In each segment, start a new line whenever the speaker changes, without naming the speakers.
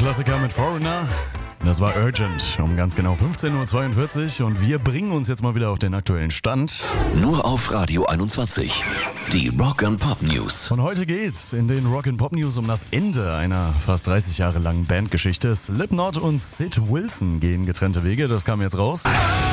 Klassiker mit Foreigner. Das war Urgent um ganz genau 15.42 Uhr und wir bringen uns jetzt mal wieder auf den aktuellen Stand.
Nur auf Radio 21. Die Rock & Pop News.
Und heute geht's in den Rock & Pop News um das Ende einer fast 30 Jahre langen Bandgeschichte. Slipknot und Sid Wilson gehen getrennte Wege, das kam jetzt raus.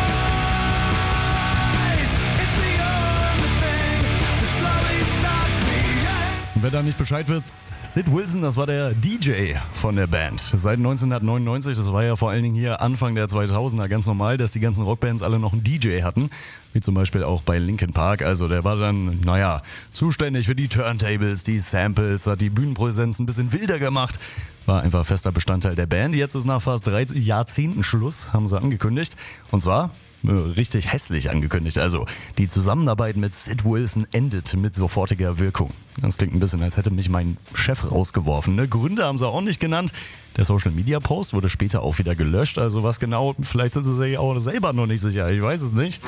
Wer da nicht Bescheid wird, Sid Wilson, das war der DJ von der Band. Seit 1999, das war ja vor allen Dingen hier Anfang der 2000er ganz normal, dass die ganzen Rockbands alle noch einen DJ hatten. Wie zum Beispiel auch bei Linkin Park. Also der war dann, zuständig für die Turntables, die Samples, hat die Bühnenpräsenz ein bisschen wilder gemacht. War einfach fester Bestandteil der Band. Jetzt ist nach fast 3 Jahrzehnten Schluss, haben sie angekündigt. Und zwar richtig hässlich angekündigt. Also die Zusammenarbeit mit Sid Wilson endet mit sofortiger Wirkung. Das klingt ein bisschen, als hätte mich mein Chef rausgeworfen. Ne? Gründe haben sie auch nicht genannt. Der Social-Media-Post wurde später auch wieder gelöscht. Also was genau, vielleicht sind sie sich auch selber noch nicht sicher. Ich weiß es nicht.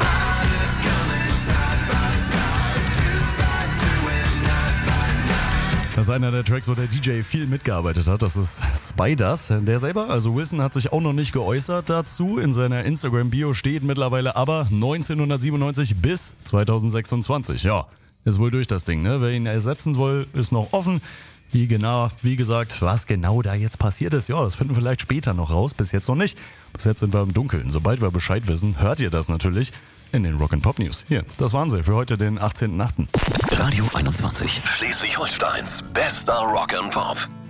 Das ist einer der Tracks, wo der DJ viel mitgearbeitet hat. Das ist Spiders. Der selber, also Wilson, hat sich auch noch nicht geäußert dazu. In seiner Instagram-Bio steht mittlerweile aber 1997 bis 2026. Ja, ist wohl durch das Ding, ne? Wer ihn ersetzen will, ist noch offen. Wie gesagt, was genau da jetzt passiert ist, ja, das finden wir vielleicht später noch raus. Bis jetzt noch nicht. Bis jetzt sind wir im Dunkeln. Sobald wir Bescheid wissen, hört ihr das natürlich in den Rock & Pop News. Hier, das waren sie für heute, den 18.8.
Radio 21. Schleswig-Holsteins bester Rock & Pop.